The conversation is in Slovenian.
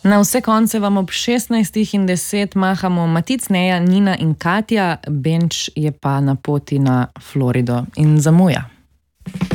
Na vse konce vam ob 16:10 mahamo Matic, Neja, Nina in Katja, Benč je pa na poti na Florido in zamuja.